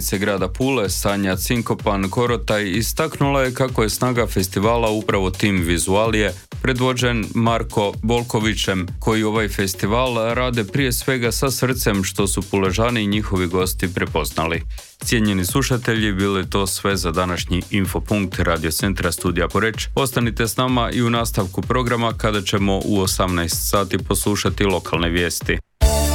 načelnice grada Pule, Sanja Cinkopan-Korotaj, istaknula je kako je snaga festivala upravo tim Vizualije, predvođen Marko Bolkovićem, koji ovaj festival rade prije svega sa srcem, što su Puležani i njihovi gosti prepoznali. Cijenjeni slušatelji, bilo je to sve za današnji Infopunkt Radio Centra Studija Poreč. Ostanite s nama i u nastavku programa kada ćemo u 18 sati poslušati lokalne vijesti.